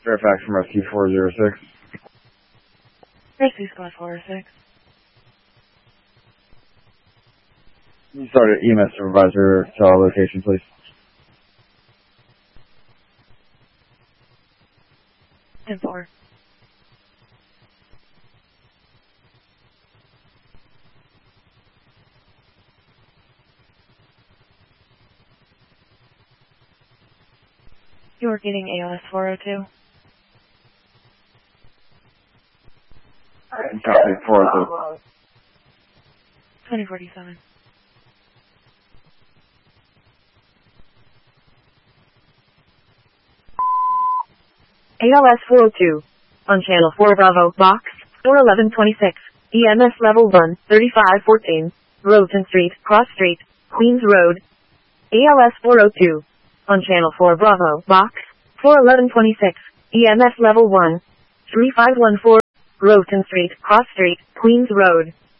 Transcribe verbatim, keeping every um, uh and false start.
Fairfax from Rescue four zero six. Rescue Squad four oh six. Start at E M S supervisor to our location, please. ten four. You're getting A L S four oh two. Alright, copy four oh two. twenty forty-seven. A L S four oh two. On channel four Bravo, box, four eleven twenty-six, E M S level one, thirty-five fourteen, Roten Street, Cross Street, Queens Road. A L S four oh two. On channel four Bravo, box, four eleven twenty-six, E M S level one, three five one four, Roten Street, Cross Street, Queens Road.